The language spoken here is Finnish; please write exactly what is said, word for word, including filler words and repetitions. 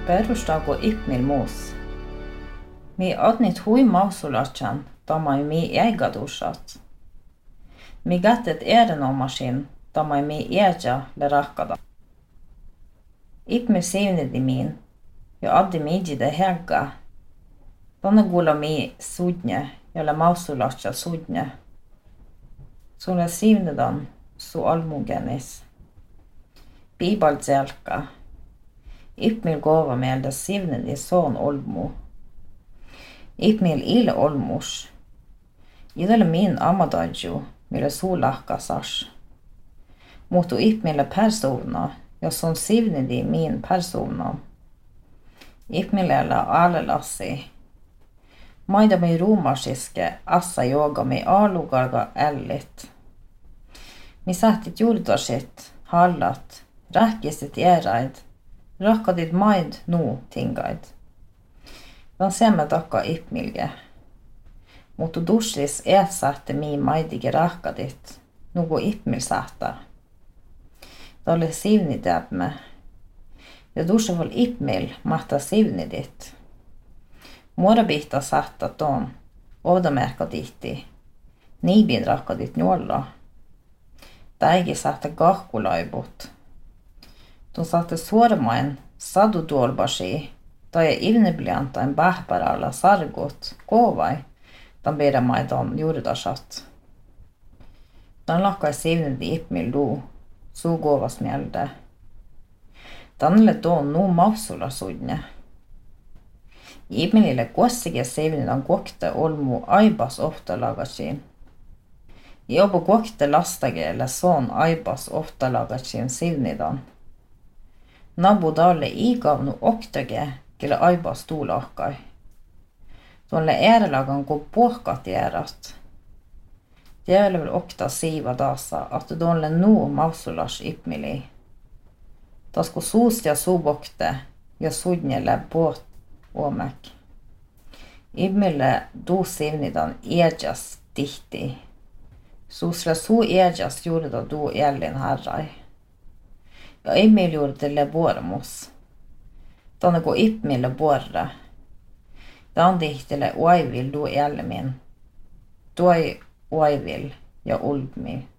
Perustaako Ipmil muus? Mi odnit hui mausulatsan, tamai mi eigadusat. Mi gattet erinomasin, tamai mi eja le rakkada. Ipmil sivnidi min, ja addi midjide hegga. Tonne gula mi sudnje, ja le mausulatsa sudnje. Sulle sivnidan su almugenis. Bibal zelka. Ipmil gova meelde sivnidi son olmu. Ipmil ile olmus. Idele min amadaju, mille sulahkasas. Mutu ipmille persona, ja son sivnidi min persona. Ipmilellä alelassi. Maidami ruumasiske assa joogami aalugarga ällit. Mi sähtit juurdasit, hallat, rähkisit eräid, rakkadid maid nu tingaid. Dan semme takka Ipmilge. Mutta duslis et sähte mi maidige rakkadit, nugu Ipmil sähtä. Dalle sivni täpme. Ja dusseval Ipmil mahta sivnidit. Muorabihta sähtä ton, ovdamerkadihti, niibin rakkadit njolla. Täigi sähtä kahkulaibut. Ton satte suormain sadu tuolbasi, tai ivnebliantain pähpäralla sargut, kovai, tan bedamaiton juurdasat. Tan lakkai sivnidi Ipmil luu, suu kovas mielde. Tanille tuon nuu mausulla sudne. Ipmilille kuossige sivnidan kuokte olmu aibas oftalagasiin. Jobu kuokte lastageelle son aibas oftalagasiin sivnidan. Nabu dalle igavnu oktage, kelle aibas tuulahkai. Tuolle äärelagan kun puhkat jäärat. Jäälevil okta siiva taassa, että tuolle nuu mausulas Ipmili. Tasku suust ja subokte ja sudnjelle puht omek. Ipmille tuu sivnidan ejas tihti. Suusle suu ejas juurda tuu jällin harrai. Ja Ipmil juurdille vuormus. Tonne kun Ipmille vuorre. Tan tihtille uaivil tuu jälmin. Tuoi uaivil ja ulmi.